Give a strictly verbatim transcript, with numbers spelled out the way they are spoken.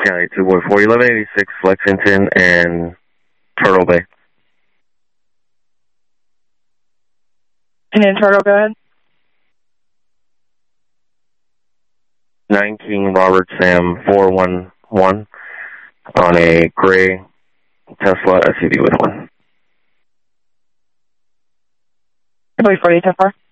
County two one four, eleven eighty-six Lexington and Turtle Bay. And in Turtle, go ahead. nineteen Robert Sam four one one on a gray Tesla S U V with one. I believe forty, ten four.